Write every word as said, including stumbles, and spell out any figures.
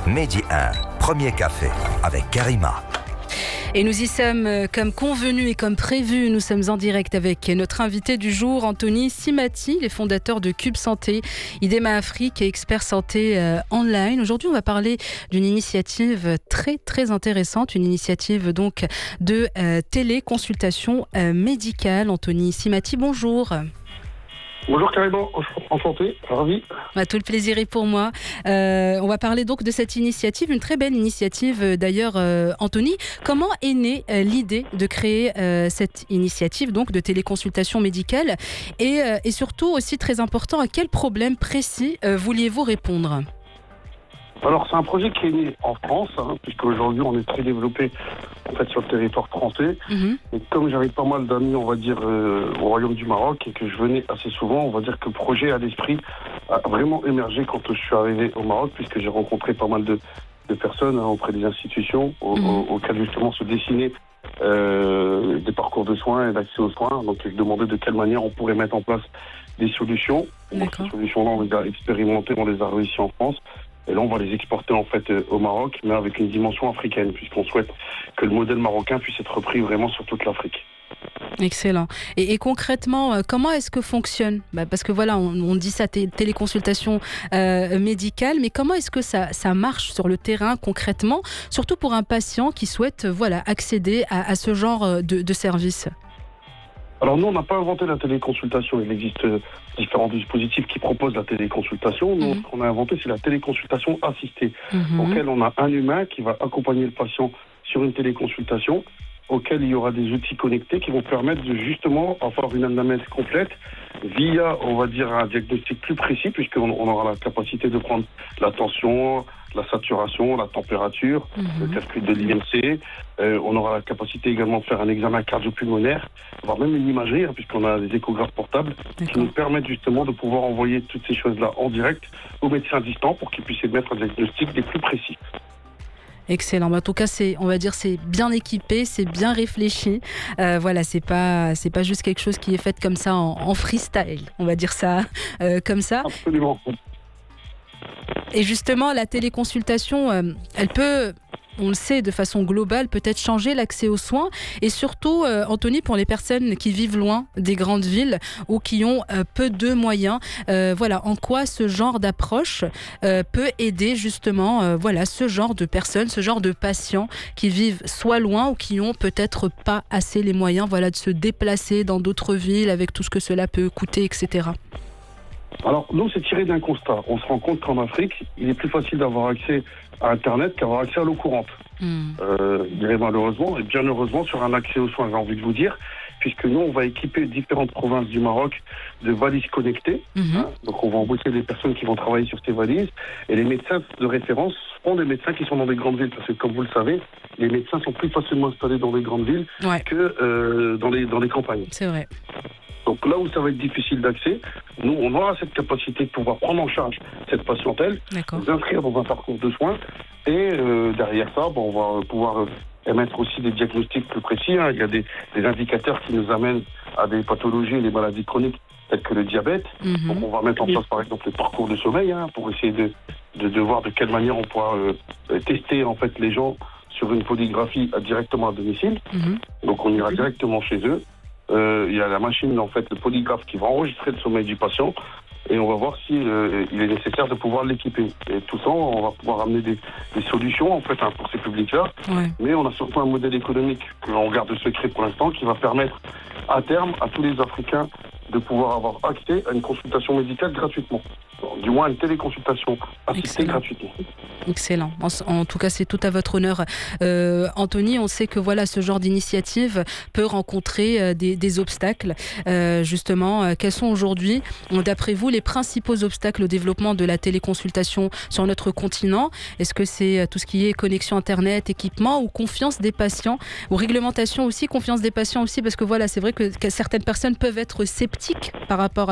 Mehdi un, premier café avec Karima. Et nous y sommes comme convenu et comme prévu. Nous sommes en direct avec notre invité du jour, Anthony Simati, les fondateurs de Cube Santé, Idema Afrique et expert santé euh, online. Aujourd'hui, on va parler d'une initiative très très intéressante, une initiative donc de euh, téléconsultation euh, médicale. Anthony Simati, bonjour. Bonjour Karima, enchanté, ravi. Bah, tout le plaisir est pour moi. Euh, on va parler donc de cette initiative, une très belle initiative d'ailleurs. Euh, Anthony, comment est née euh, l'idée de créer euh, cette initiative donc de téléconsultation médicale et, euh, et surtout aussi très important, à quel problème précis euh, vouliez-vous répondre ? Alors c'est un projet qui est né en France, hein, puisqu'aujourd'hui on est très développé en fait sur le territoire français. Mmh. Et comme j'avais pas mal d'amis, on va dire, euh, au Royaume du Maroc et que je venais assez souvent, on va dire que le projet à l'esprit a vraiment émergé quand je suis arrivé au Maroc, puisque j'ai rencontré pas mal de, de personnes hein, auprès des institutions au, mmh. au, auxquelles justement se dessinaient euh, des parcours de soins et d'accès aux soins. Donc je demandais de quelle manière on pourrait mettre en place des solutions. Donc, ces solutions-là, on les a expérimentées, on les a réussies en France. Et là, on va les exporter en fait au Maroc, mais avec une dimension africaine, puisqu'on souhaite que le modèle marocain puisse être repris vraiment sur toute l'Afrique. Excellent. Et, et concrètement, comment est-ce que fonctionne ? bah Parce que voilà, on, on dit ça, t- téléconsultation euh, médicale, mais comment est-ce que ça, ça marche sur le terrain concrètement, surtout pour un patient qui souhaite voilà, accéder à, à ce genre de, de service ? Alors nous, on n'a pas inventé la téléconsultation. Il existe différents dispositifs qui proposent la téléconsultation. Nous, mmh. ce qu'on a inventé, c'est la téléconsultation assistée, mmh. auquel on a un humain qui va accompagner le patient sur une téléconsultation, auquel il y aura des outils connectés qui vont permettre de justement avoir une anamnèse complète via, on va dire, un diagnostic plus précis, puisqu'on on aura la capacité de prendre la tension, la saturation, la température, mmh. le calcul de l'I M C. Euh, on aura la capacité également de faire un examen cardio-pulmonaire, voire même une imagerie, hein, puisqu'on a des échographes portables D'accord. qui nous permettent justement de pouvoir envoyer toutes ces choses-là en direct aux médecins distants pour qu'ils puissent émettre un diagnostic des plus précis. Excellent. En tout cas, c'est, on va dire, c'est bien équipé, c'est bien réfléchi. Euh, voilà, c'est pas, c'est pas juste quelque chose qui est fait comme ça en, en freestyle. On va dire ça euh, comme ça. Absolument. Et justement, la téléconsultation, euh, elle peut, on le sait, de façon globale, peut-être changer l'accès aux soins. Et surtout, euh, Anthony, pour les personnes qui vivent loin des grandes villes ou qui ont euh, peu de moyens, euh, voilà, en quoi ce genre d'approche euh, peut aider justement euh, voilà, ce genre de personnes, ce genre de patients qui vivent soit loin ou qui ont peut-être pas assez les moyens voilà, de se déplacer dans d'autres villes avec tout ce que cela peut coûter, et cetera. Alors, nous, c'est tiré d'un constat. On se rend compte qu'en Afrique, il est plus facile d'avoir accès à Internet qu'avoir accès à l'eau courante. Mmh. Euh, je dirais malheureusement, et bien heureusement, sur un accès aux soins, j'ai envie de vous dire, puisque nous, on va équiper différentes provinces du Maroc de valises connectées. Mmh. Hein, donc, on va embaucher des personnes qui vont travailler sur ces valises. Et les médecins de référence seront des médecins qui sont dans des grandes villes. Parce que, comme vous le savez, les médecins sont plus facilement installés dans les grandes villes ouais. que euh, dans, les, dans les campagnes. C'est vrai. Donc là où ça va être difficile d'accès, nous, on aura cette capacité de pouvoir prendre en charge cette patientèle, nous inscrire dans un parcours de soins, et euh, derrière ça, bon, on va pouvoir euh, émettre aussi des diagnostics plus précis. Hein. Il y a des, des indicateurs qui nous amènent à des pathologies et des maladies chroniques, telles que le diabète. Mm-hmm. Donc on va mettre en place, par exemple, le parcours de sommeil, hein, pour essayer de, de, de voir de quelle manière on pourra euh, tester en fait les gens sur une polygraphie euh, directement à domicile. Mm-hmm. Donc on ira mm-hmm. directement chez eux. Euh, il y a la machine, en fait, le polygraphe qui va enregistrer le sommeil du patient et on va voir si euh, il est nécessaire de pouvoir l'équiper. Et tout ça, on va pouvoir amener des, des solutions, en fait, hein, pour ces publics-là. Ouais. Mais on a surtout un modèle économique que l'on garde secret pour l'instant, qui va permettre à terme à tous les Africains de pouvoir avoir accès à une consultation médicale gratuitement. Du moins une téléconsultation assistée Excellent. gratuitement. Excellent. En, en tout cas, c'est tout à votre honneur. Euh, Anthony, on sait que voilà, ce genre d'initiative peut rencontrer euh, des, des obstacles. Euh, justement, euh, quels sont aujourd'hui, d'après vous, les principaux obstacles au développement de la téléconsultation sur notre continent ? Est-ce que c'est tout ce qui est connexion Internet, équipement ou confiance des patients, ou réglementation aussi, confiance des patients aussi, parce que voilà, c'est vrai que, que certaines personnes peuvent être sceptiques par rapport à